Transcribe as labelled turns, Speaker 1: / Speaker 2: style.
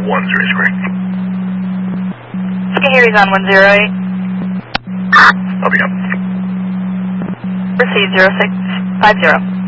Speaker 1: is correct.
Speaker 2: Harry's on 108.
Speaker 1: I'll be up.
Speaker 2: Proceed 0650.